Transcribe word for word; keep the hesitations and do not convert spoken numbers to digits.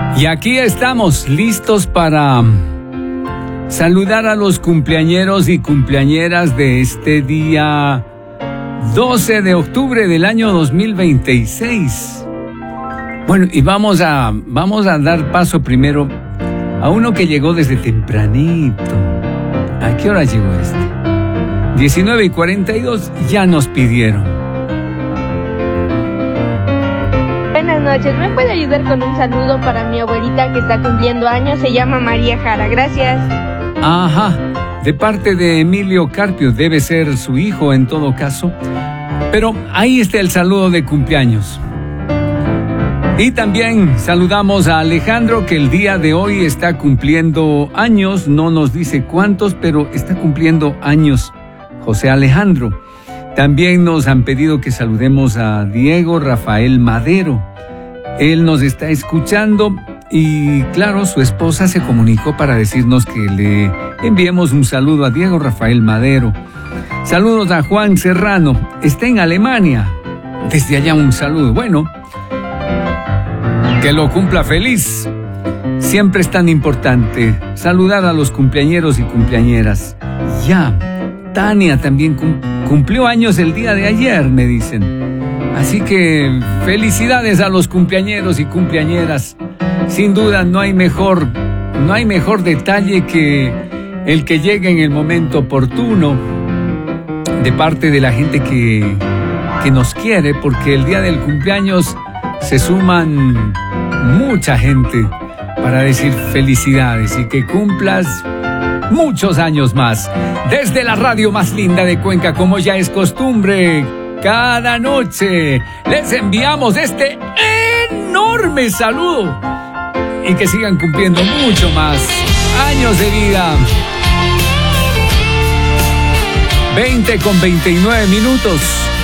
Y aquí estamos listos para saludar a los cumpleañeros y cumpleañeras de este día doce de octubre del año dos mil veintiséis. Bueno, y vamos a, vamos a dar paso primero a uno que llegó desde tempranito. ¿A qué hora llegó este? diecinueve y cuarenta y dos, ya nos pidieron. Buenas noches, ¿me puede ayudar con un saludo para mi abuelita que está cumpliendo años? Se llama María Jara, gracias. Ajá, de parte de Emilio Carpio, debe ser su hijo en todo caso. Pero ahí está el saludo de cumpleaños. Y también saludamos a Alejandro, que el día de hoy está cumpliendo años, no nos dice cuántos, pero está cumpliendo años José Alejandro. También nos han pedido que saludemos a Diego Rafael Madero. Él nos está escuchando y, claro, su esposa se comunicó para decirnos que le enviemos un saludo a Diego Rafael Madero. Saludos a Juan Serrano, está en Alemania. Desde allá un saludo. Bueno, que lo cumpla feliz. Siempre es tan importante saludar a los cumpleañeros y cumpleañeras. Ya, Tania también cum- cumplió años el día de ayer, me dicen. Así que felicidades a los cumpleañeros y cumpleañeras. Sin duda no hay mejor, no hay mejor detalle que el que llegue en el momento oportuno de parte de la gente que, que nos quiere, porque el día del cumpleaños se suman mucha gente para decir felicidades y que cumplas muchos años más. Desde la radio más linda de Cuenca, como ya es costumbre, cada noche les enviamos este enorme saludo y que sigan cumpliendo mucho más años de vida. veinte con veintinueve minutos.